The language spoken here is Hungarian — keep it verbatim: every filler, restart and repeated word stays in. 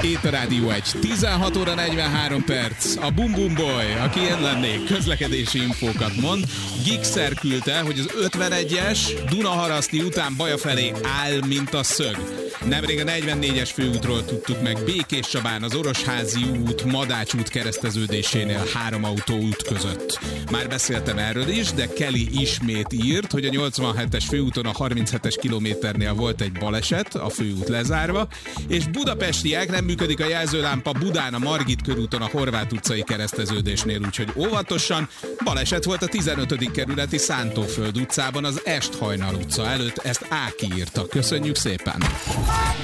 Itt a Rádió egy, tizenhat óra negyvenhárom perc. A Bum Bum Boy, aki én lennék, közlekedési infókat mond. Gixer küldte, hogy az ötvenegyes Dunaharaszti után Baja felé áll, mint a szög. Nemrég a negyvennégyes főútról tudtuk meg Békés Csabán az Orosházi út, Madács út kereszteződésénél három autóút között. Már beszéltem erről is, de Kelly ismét írt, hogy a nyolcvanhetes főúton a harminchetes kilométernél volt egy baleset, a főút lezárva, és budapestiek, nem működik a jelzőlámpa Budán a Margit körúton a Horváth utcai kereszteződésnél, úgyhogy óvatosan. Baleset volt a tizenötödik kerületi Szántóföld utcában az Est-Hajnal utca előtt, ezt Áki írta. Köszönjük szépen!